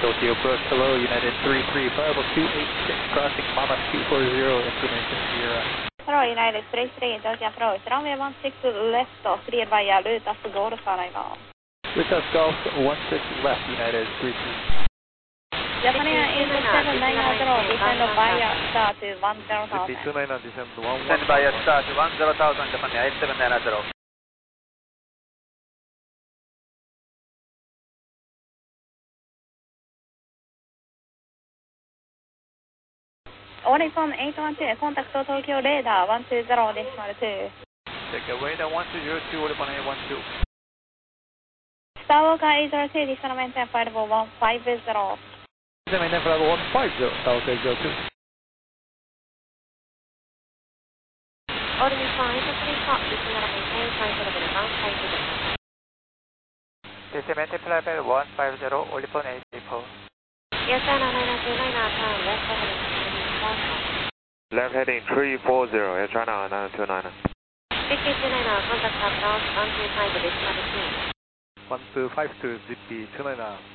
Tokyo Brook, hello, United 335 crossing Mama 240, information Sierra. Hello, United 33, Tokyo approach, runway 16 left, cleared by Lutas Golf arrival. Lutas Golf 16 left, United 33. Japan Air 790, descend via star to 10,000. descend Descend via star to 10,000, Japan Air 790. Oricon 812, contact Tokyo radar 120.2. Take a radar 1202, Oricon 812. Skywalker 802, descend maintain flight level 150. Descend maintain flight level 150, Skywalker 802. Oricon 834, descend maintain flight level 150. Descend maintain flight level 150, Oricon 834. Yes, sir, 929, turn left heading. Left heading 340, Air China 929. 629, contact approach 125, decimal 2. 1252, Zippy 299.